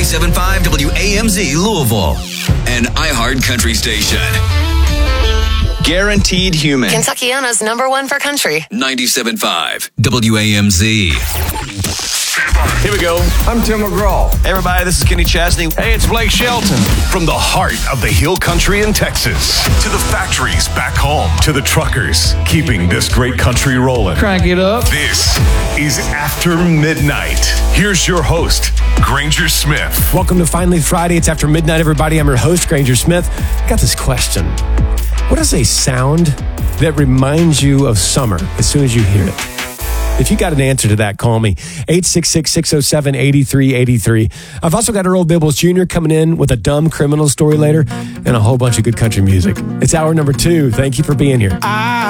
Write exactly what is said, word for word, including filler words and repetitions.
ninety-seven point five W A M Z Louisville, an iHeart Country station. Guaranteed Human. Kentuckiana's number one for country. ninety-seven point five W A M Z. Here we go. I'm Tim McGraw. Hey, everybody, this is Kenny Chesney. Hey, it's Blake Shelton. From the heart of the hill country in Texas to the factories back home to the truckers keeping this great country rolling. Crank it up. This is After Midnight. Here's your host, Granger Smith. Welcome to Finally Friday. It's After Midnight, everybody. I'm your host, Granger Smith. I got this question. What is a sound that reminds you of summer as soon as you hear it? If you got an answer to that, call me. eight six six, six oh seven, eight three eight three. I've also got Earl Bibbles Junior coming in with a dumb criminal story later and a whole bunch of good country music. It's hour number two. Thank you for being here. I